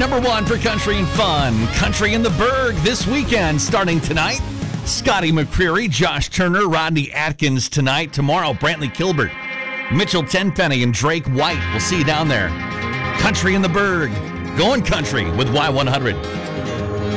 number one for country and fun. Country in the Berg this weekend, starting tonight. Scotty McCreery, Josh Turner, Rodney Atkins tonight. Tomorrow, Brantley Kilbert, Mitchell Tenpenny, and Drake White. We'll see you down there. Country in the Berg. Going country with Y100.